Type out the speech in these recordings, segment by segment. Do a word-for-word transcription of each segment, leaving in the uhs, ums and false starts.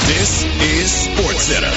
This is SportsCenter.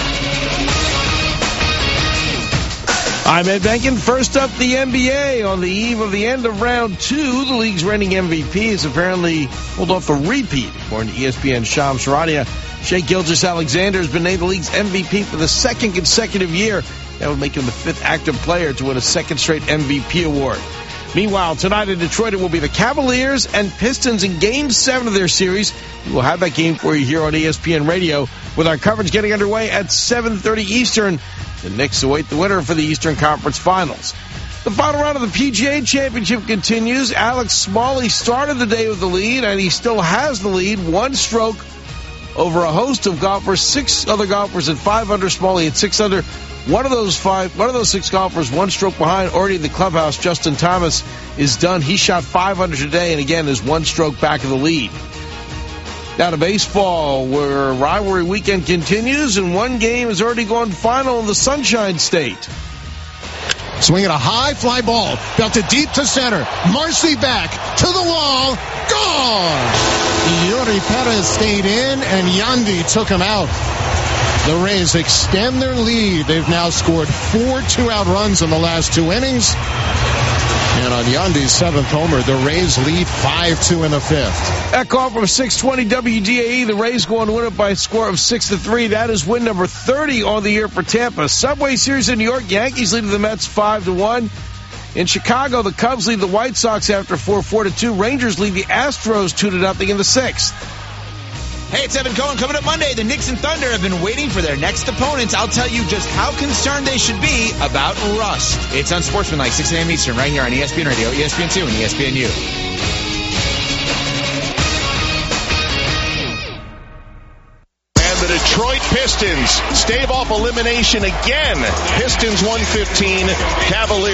I'm Ed Benkin. First up, the N B A. On the eve of the end of round two, the league's reigning M V P has apparently pulled off a repeat. According to E S P N's Shams Charania, Shai Gilgeous-Alexander has been named the league's M V P for the second consecutive year. That would make him the fifth active player to win a second straight M V P award. Meanwhile, tonight in Detroit, it will be the Cavaliers and Pistons in Game seven of their series. We will have that game for you here on E S P N Radio with our coverage getting underway at seven thirty Eastern. The Knicks await the winner for the Eastern Conference Finals. The final round of the P G A Championship continues. Alex Smalley started the day with the lead, and he still has the lead, one stroke over a host of golfers. Six other golfers at five under. Smalley at six under. One of those five, one of those six golfers, one stroke behind. Already in the clubhouse, Justin Thomas is done. He shot five under today, and again is one stroke back of the lead. Now to baseball, where rivalry weekend continues, and one game has already gone final in the Sunshine State. Swinging a high fly ball, belted deep to center. Marcy back to the wall, gone. Yuri Perez stayed in, and Yandy took him out. The Rays extend their lead. They've now scored four two-out runs in the last two innings. And on Yandy's seventh homer, the Rays lead five two in the fifth. That call from six twenty W D A E. The Rays go on to win it by a score of six to three. That is win number thirty on the year for Tampa. Subway Series in New York, Yankees lead the Mets five to one. In Chicago, the Cubs lead the White Sox after four four to two. Rangers lead the Astros two to nothing in the sixth. Hey, it's Evan Cohen. Coming up Monday, the Knicks and Thunder have been waiting for their next opponents. I'll tell you just how concerned they should be about rust. It's Unsportsmanlike, six a.m. Eastern, right here on E S P N Radio, E S P N two, and E S P N U. And the Detroit Pistons stave off elimination again. Pistons one fifteen, Cavaliers